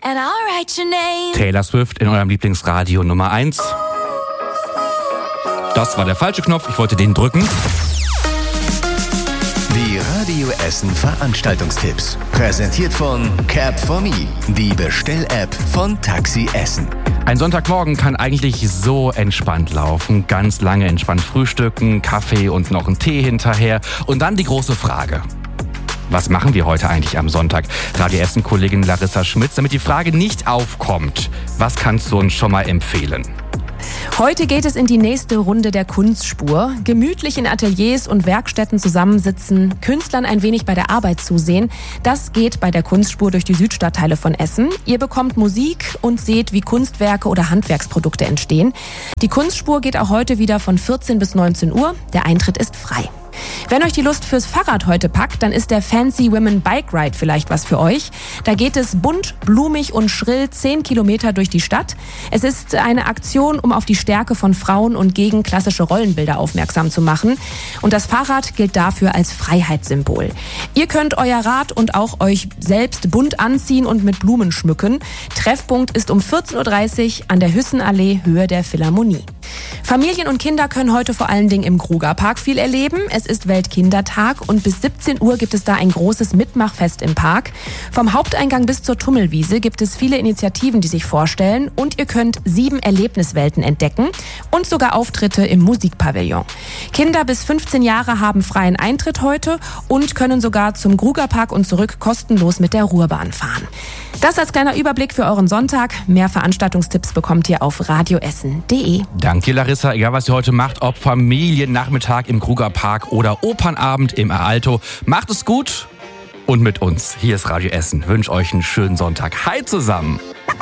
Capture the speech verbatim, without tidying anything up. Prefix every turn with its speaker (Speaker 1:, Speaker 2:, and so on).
Speaker 1: and I'll write your name.
Speaker 2: Taylor Swift in eurem Lieblingsradio Nummer eins. Das war der falsche Knopf, ich wollte den drücken.
Speaker 3: Die Radio Essen Veranstaltungstipps. Präsentiert von Cap for Me, die Bestell-App von Taxi Essen.
Speaker 2: Ein Sonntagmorgen kann eigentlich so entspannt laufen. Ganz lange entspannt frühstücken, Kaffee und noch einen Tee hinterher. Und dann die große Frage. Was machen wir heute eigentlich am Sonntag? Radio Essen-Kollegin Larissa Schmitz, damit die Frage nicht aufkommt. Was kannst du uns schon mal empfehlen?
Speaker 4: Heute geht es in die nächste Runde der Kunstspur. Gemütlich in Ateliers und Werkstätten zusammensitzen, Künstlern ein wenig bei der Arbeit zusehen. Das geht bei der Kunstspur durch die Südstadtteile von Essen. Ihr bekommt Musik und seht, wie Kunstwerke oder Handwerksprodukte entstehen. Die Kunstspur geht auch heute wieder von vierzehn bis neunzehn Uhr. Der Eintritt ist frei. Wenn euch die Lust fürs Fahrrad heute packt, dann ist der Fancy Women Bike Ride vielleicht was für euch. Da geht es bunt, blumig und schrill zehn Kilometer durch die Stadt. Es ist eine Aktion, um auf die Stärke von Frauen und gegen klassische Rollenbilder aufmerksam zu machen. Und das Fahrrad gilt dafür als Freiheitssymbol. Ihr könnt euer Rad und auch euch selbst bunt anziehen und mit Blumen schmücken. Treffpunkt ist um vierzehn Uhr dreißig an der Hüssenallee, Höhe der Philharmonie. Familien und Kinder können heute vor allen Dingen im Grugapark viel erleben. Es ist Weltkindertag und bis siebzehn Uhr gibt es da ein großes Mitmachfest im Park. Vom Haupteingang bis zur Tummelwiese gibt es viele Initiativen, die sich vorstellen, und ihr könnt sieben Erlebniswelten entdecken und sogar Auftritte im Musikpavillon. Kinder bis fünfzehn Jahre haben freien Eintritt heute und können sogar zum Grugapark und zurück kostenlos mit der Ruhrbahn fahren. Das als kleiner Überblick für euren Sonntag. Mehr Veranstaltungstipps bekommt ihr auf radioessen punkt de.
Speaker 2: Danke Larissa, egal was ihr heute macht, ob Familiennachmittag im Grugapark oder Opernabend im Aalto. Macht es gut und mit uns. Hier ist Radio Essen. Wünsche euch einen schönen Sonntag. Hi zusammen.